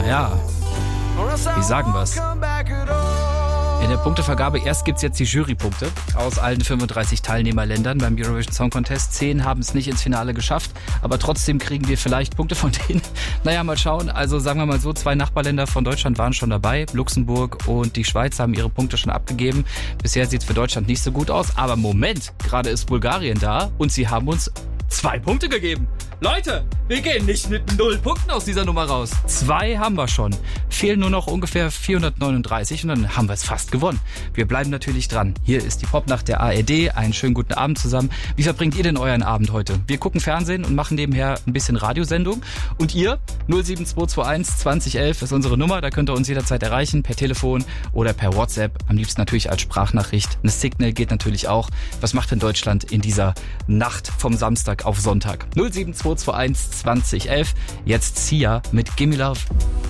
Naja, wie sagen wir's? In der Punktevergabe erst gibt's jetzt die Jurypunkte aus allen 35 Teilnehmerländern beim Eurovision Song Contest. 10 haben es nicht ins Finale geschafft, aber trotzdem kriegen wir vielleicht Punkte von denen. Naja, mal schauen. Also sagen wir mal so, 2 Nachbarländer von Deutschland waren schon dabei. Luxemburg und die Schweiz haben ihre Punkte schon abgegeben. Bisher sieht's für Deutschland nicht so gut aus. Aber Moment, gerade ist Bulgarien da und sie haben uns 2 Punkte gegeben. Leute, wir gehen nicht mit 0 Punkten aus dieser Nummer raus. 2 haben wir schon. Fehlen nur noch ungefähr 439 und dann haben wir es fast gewonnen. Wir bleiben natürlich dran. Hier ist die Popnacht der ARD. Einen schönen guten Abend zusammen. Wie verbringt ihr denn euren Abend heute? Wir gucken Fernsehen und machen nebenher ein bisschen Radiosendung. Und ihr? 07221 2011 ist unsere Nummer. Da könnt ihr uns jederzeit erreichen. Per Telefon oder per WhatsApp. Am liebsten natürlich als Sprachnachricht. Eine Signal geht natürlich auch. Was macht denn Deutschland in dieser Nacht vom Samstag auf Sonntag? 07221 2011. Jetzt Sia mit Gimme Love.